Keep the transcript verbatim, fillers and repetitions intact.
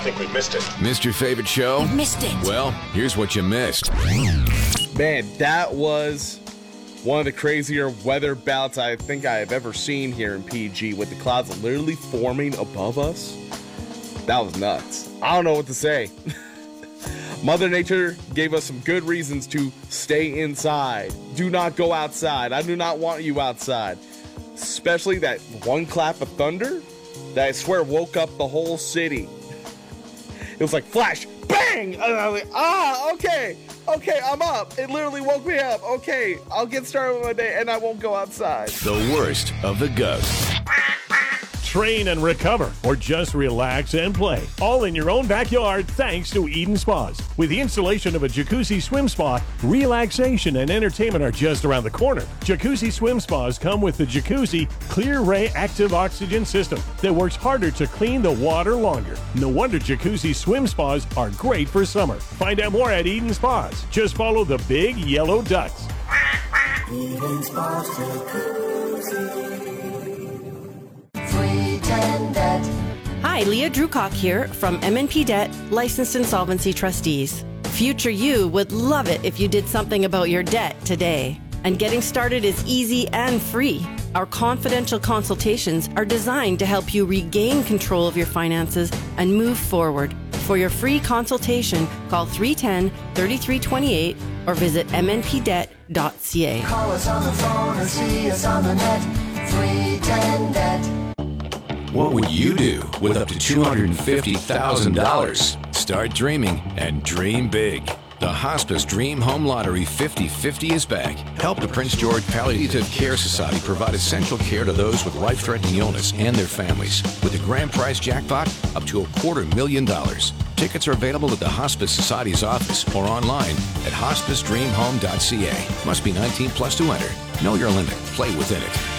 think we've missed it. Missed your favorite show? You missed it. Well, here's what you missed. Man, that was one of the crazier weather bouts I think I have ever seen here in P G, with the clouds literally forming above us. That was nuts. I don't know what to say. Mother Nature gave us some good reasons to stay inside. Do not go outside. I do not want you outside. Especially that one clap of thunder that I swear woke up the whole city. It was like flash, bang! And I was like, ah, okay, okay, I'm up. It literally woke me up. Okay, I'll get started with my day and I won't go outside. The worst of the ghosts. Train and recover, or just relax and play, all in your own backyard thanks to Eden Spas. With the installation of a jacuzzi swim spa, relaxation and entertainment are just around the corner. Jacuzzi swim spas come with the Jacuzzi Clear Ray Active Oxygen System that works harder to clean the water longer. No wonder Jacuzzi swim spas are great for summer. Find out more at Eden Spas. Just follow the big yellow ducks. Eden Spas Jacuzzi. Hi, Leah Drewcock here from M and P Debt, Licensed Insolvency Trustees. Future you would love it if you did something about your debt today. And getting started is easy and free. Our confidential consultations are designed to help you regain control of your finances and move forward. For your free consultation, call three one zero, three three two eight or visit m n p debt dot c a. Call us on the phone or see us on the net. three ten debt. What would you do with up to two hundred fifty thousand dollars? Start dreaming and dream big. The Hospice Dream Home Lottery fifty fifty is back. Help the Prince George Palliative Care Society provide essential care to those with life-threatening illness and their families. With the grand prize jackpot up to a quarter million dollars. Tickets are available at the Hospice Society's office or online at hospice dream home dot c a. Must be nineteen plus to enter. Know your limit. Play within it.